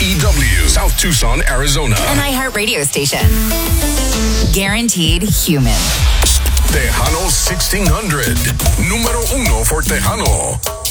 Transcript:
KTWW, South Tucson, Arizona. An iHeart radio station. Guaranteed human. Tejano 1600. Número uno for Tejano.